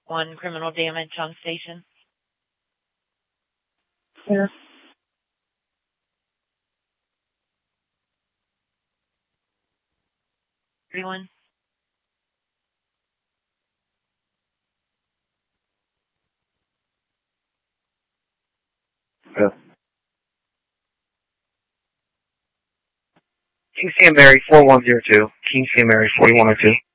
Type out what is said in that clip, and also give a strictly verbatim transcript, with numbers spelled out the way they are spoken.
One criminal damage on station. Yeah. Everyone. Yeah. King Sam Mary four one zero two. King Sam Mary four one zero two.